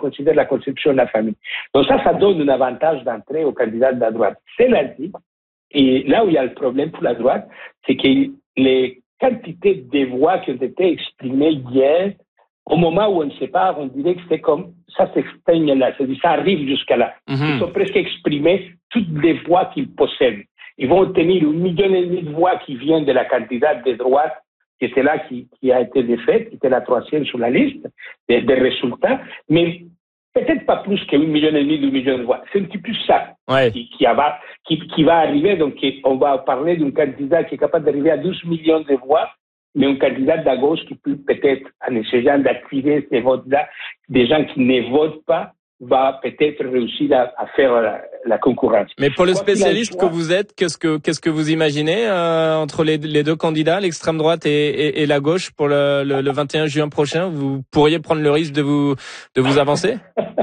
considère la conception de la famille. Donc ça donne un avantage d'entrée aux candidats de la droite. Cela dit, et là où il y a le problème pour la droite, c'est que les quantités de voix qui ont été exprimées hier, au moment où on se parle, on dirait que c'est comme ça s'exprime là, c'est-à-dire ça arrive jusqu'à là. Ils ont presque exprimé toutes les voix qu'ils possèdent. Ils vont obtenir 1,5 million de voix qui viennent de la candidate de droite, qui était là, qui a été défaite, qui était la troisième sur la liste des résultats, mais peut-être pas plus que 1,5 million ou 2 millions de voix. C'est un petit peu ça qui va arriver. Donc, on va parler d'un candidat qui est capable d'arriver à 12 millions de voix, mais un candidat de la gauche qui peut peut-être, en essayant d'activer ces votes-là, des gens qui ne votent pas, va peut-être réussir à faire la concurrence. Mais pour le spécialiste que vous êtes, qu'est-ce que vous imaginez entre les deux candidats, l'extrême droite et la gauche, pour le 21 juin prochain? Vous pourriez prendre le risque de vous avancer?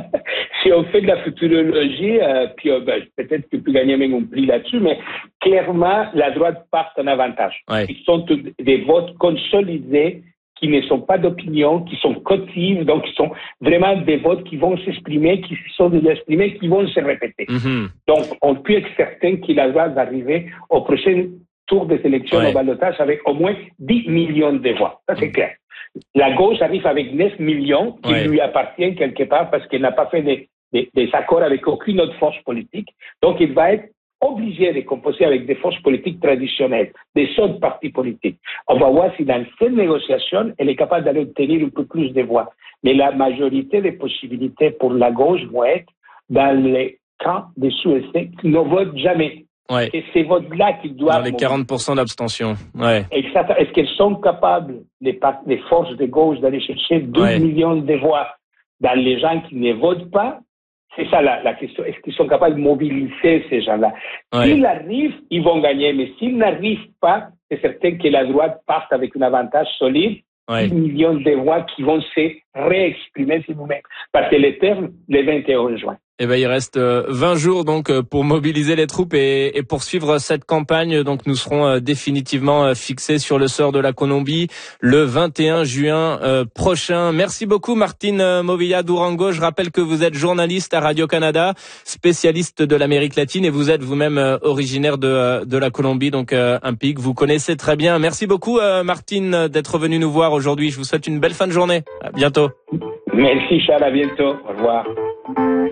Si on fait de la futurologie, puis peut-être que peut gagner même un prix là-dessus, mais clairement, la droite part en avantage. Ouais. Ils sont des votes consolidés, qui ne sont pas d'opinion, qui sont cotives, donc qui sont vraiment des votes qui vont s'exprimer, qui se sont déjà exprimés, qui vont se répéter. Donc, on peut être certain que la droite va arriver au prochain tour des élections au ballottage avec au moins 10 millions de voix. Ça, c'est clair. La gauche arrive avec 9 millions qui lui appartiennent quelque part parce qu'elle n'a pas fait des accords avec aucune autre force politique. Donc, il va être obligé de composer avec des forces politiques traditionnelles, des autres partis politiques. On va voir si dans cette négociation, elle est capable d'aller obtenir un peu plus de voix. Mais la majorité des possibilités pour la gauche vont être dans les camps des sous-essais qui ne votent jamais. Ouais. Et ces votes-là qui doivent... Dans les 40% d'abstention. Ouais. Exactement. Est-ce qu'elles sont capables, les forces de gauche, d'aller chercher 2 millions de voix dans les gens qui ne votent pas? C'est ça la question. Est-ce qu'ils sont capables de mobiliser ces gens-là? S'ils arrivent, ils vont gagner. Mais s'ils n'arrivent pas, c'est certain que la droite parte avec un avantage solide. 10 millions de voix qui vont se réexprimer, si vous-même. Parce que les termes, le 21 juin. Eh ben, il reste 20 jours donc pour mobiliser les troupes et poursuivre cette campagne. Donc nous serons définitivement fixés sur le sort de la Colombie le 21 juin prochain. Merci beaucoup Martine Movilla Durango. Je rappelle que vous êtes journaliste à Radio-Canada, spécialiste de l'Amérique latine et vous êtes vous-même originaire de la Colombie, donc un pays que vous connaissez très bien. Merci beaucoup Martine d'être venue nous voir aujourd'hui. Je vous souhaite une belle fin de journée. À bientôt. Merci Charles, à bientôt. Au revoir.